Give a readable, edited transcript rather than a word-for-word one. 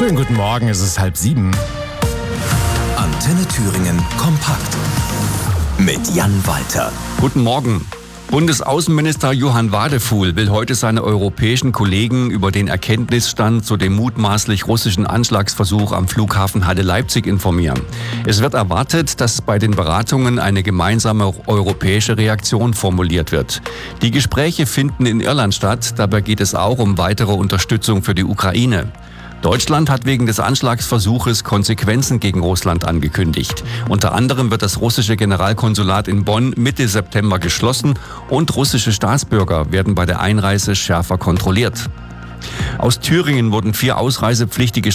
Schönen guten Morgen, es ist 6:30. Antenne Thüringen kompakt mit Jan Walter. Guten Morgen. Bundesaußenminister Johann Wadefuhl will heute seine europäischen Kollegen über den Erkenntnisstand zu dem mutmaßlich russischen Anschlagsversuch am Flughafen Halle-Leipzig informieren. Es wird erwartet, dass bei den Beratungen eine gemeinsame europäische Reaktion formuliert wird. Die Gespräche finden in Irland statt. Dabei geht es auch um weitere Unterstützung für die Ukraine. Deutschland hat wegen des Anschlagsversuches Konsequenzen gegen Russland angekündigt. Unter anderem wird das russische Generalkonsulat in Bonn Mitte September geschlossen und russische Staatsbürger werden bei der Einreise schärfer kontrolliert. Aus Thüringen wurden 4 ausreisepflichtige